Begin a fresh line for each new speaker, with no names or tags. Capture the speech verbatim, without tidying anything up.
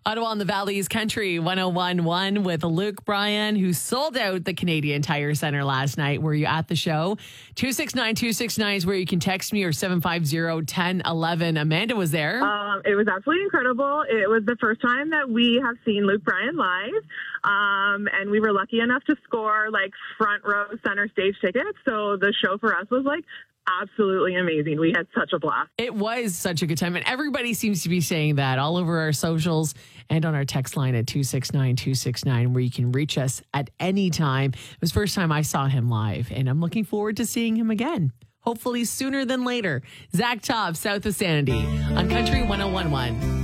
Ottawa on the Valley's Country one oh one point one with Luke Bryan, who sold out the Canadian Tire Center last night. Were you at the show? two six nine two six nine is where you can text me, or seven five zero, one oh one one. Amanda was there.
Um, it was absolutely incredible. It was the first time that we have seen Luke Bryan live. Um, and we were lucky enough to score like front row center stage tickets. So the show for us was like absolutely amazing. We had such a blast.
It was such a good time. And everybody seems to be saying that all over our socials and on our text line at two six nine two six nine, where you can reach us at any time. It was the first time I saw him live, and I'm looking forward to seeing him again. Hopefully sooner than later. Zach Tobb, South of Sanity on Country one oh one point one.